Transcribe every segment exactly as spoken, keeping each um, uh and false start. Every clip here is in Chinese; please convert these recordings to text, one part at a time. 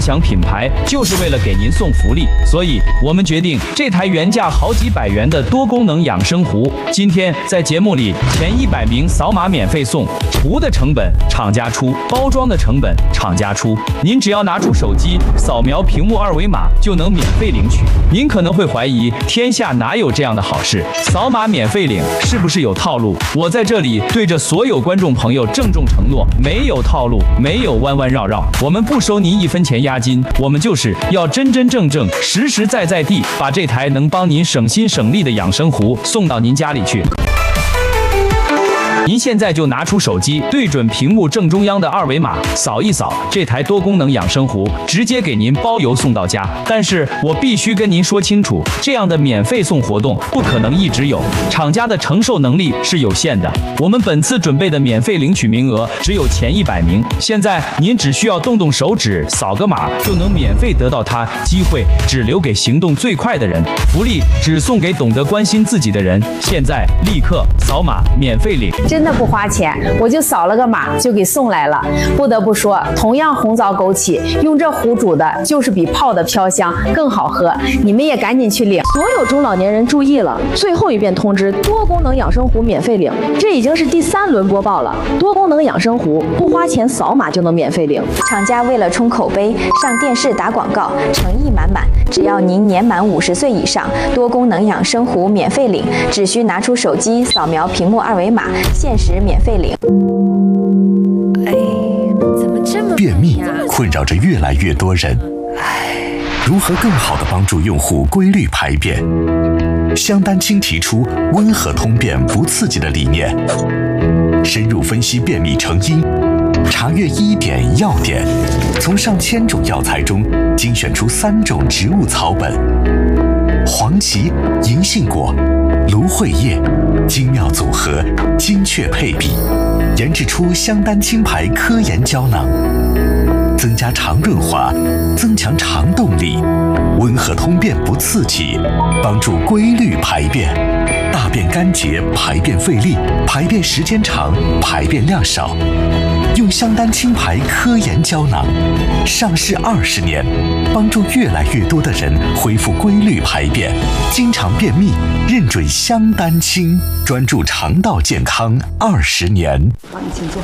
享品牌，就是为了给您送福利，所以我们决定这台原价好几百元的多功能养生壶，今天在节目里前一百名扫码免费送。壶的成本厂家出，包装的成本厂家出，您只要拿出手机扫描屏幕二维码就能免费领取。您可能会怀疑，天下哪有这样的好事？扫码免费领是不是有套路？我在这里对着所有观众朋友郑重承诺，没有套路，没有弯弯绕绕，我们不收您一分钱押金，我们就是要真真正正、实实在在地把这台能帮您省心省力的养生壶送到您家里去。您现在就拿出手机，对准屏幕正中央的二维码，扫一扫，这台多功能养生壶直接给您包邮送到家。但是我必须跟您说清楚，这样的免费送活动不可能一直有，厂家的承受能力是有限的。我们本次准备的免费领取名额只有前一百名，现在您只需要动动手指，扫个码就能免费得到它，机会只留给行动最快的人，福利只送给懂得关心自己的人。现在立刻扫码免费领。 真的不花钱，我就扫了个码就给送来了。不得不说，同样红枣枸杞，用这壶煮的就是比泡的飘香更好喝。你们也赶紧去领！ 所有中老年人注意了，最后一遍通知：多功能养生壶免费领。这已经是第三轮播报了。多功能养生壶不花钱，扫码就能免费领。 厂家为了冲口碑，上电视打广告，诚意满满。只要您年满五十岁以上，多功能养生壶免费领，只需拿出手机扫描屏幕二维码。限时免费领。 哎，怎么这么便秘困扰着越来越多人，如何更好地帮助用户规律排便？香丹青提出温和通便不刺激的理念，深入分析便秘成因，查阅医典药典，从上千种药材中精选出三种植物草本：黄芪、银杏果、芦荟叶，精妙组合，精确配比，研制出香丹青牌科研胶囊，增加肠润滑，增强肠动力，温和通便不刺激，帮助规律排便，大便干结，排便费力，排便时间长，排便量少。用香丹青牌科研胶囊，上市二十年，帮助越来越多的人恢复规律排便。经常便秘，认准香丹青，专注肠道健康二十年。 帮你请坐。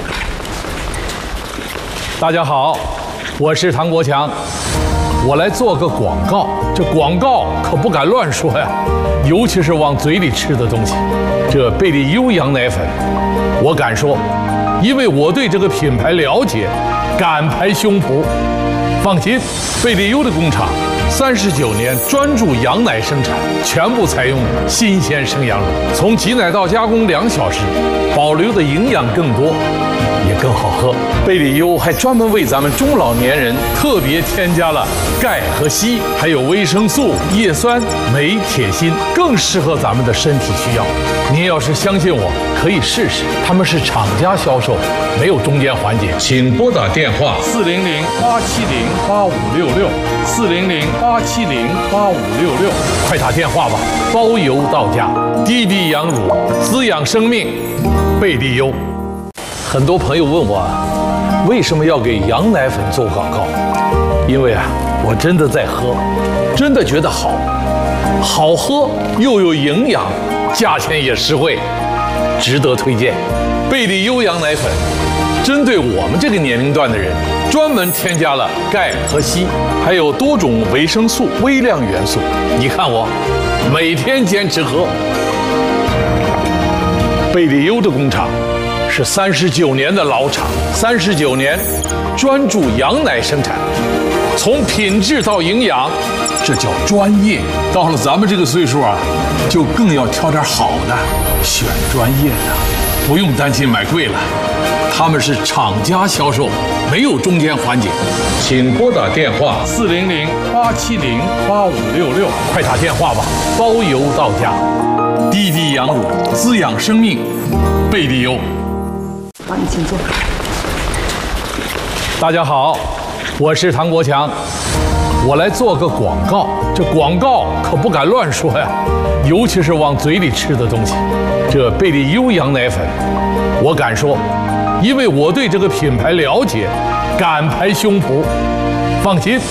大家好，我是唐国强，我来做个广告。这广告可不敢乱说呀，尤其是往嘴里吃的东西。这贝利优羊奶粉，我敢说。因为我对这个品牌了解，敢拍胸脯。放心，贝利优的工厂三十九年专注羊奶生产，全部采用新鲜生羊乳，从挤奶到加工两小时，保留的营养更多，也更好喝。贝利优还专门为咱们中老年人特别添加了钙和硒，还有维生素、叶酸、镁、铁、锌，更适合咱们的身体需要。您要是相信我，可以试试。他们是厂家销售，没有中间环节。请拨打电话四零零八七零八五六六四零零八七零八五六六，快打电话吧，包邮到家。滴滴羊乳，滋养生命，贝利优。很多朋友问我，为什么要给羊奶粉做广告？因为啊，我真的在喝，真的觉得好，好喝又有营养，价钱也实惠，值得推荐。贝利优羊奶粉针对我们这个年龄段的人，专门添加了钙和硒，还有多种维生素、微量元素。你看我每天坚持喝。贝利优的工厂是三十九年的老厂，三十九年专注羊奶生产，从品质到营养，这叫专业。到了咱们这个岁数啊，就更要挑点好的，选专业的，不用担心买贵了。他们是厂家销售，没有中间环节。请拨打电话四零零八七零八五六六，快打电话吧，包邮到家。滴滴羊乳，滋养生命，贝利优。 帮你请坐。 大家好，我是唐国强，我来做个广告。这广告可不敢乱说呀，尤其是往嘴里吃的东西。这贝利优羊奶粉，我敢说，因为我对这个品牌了解，敢拍胸脯。放心，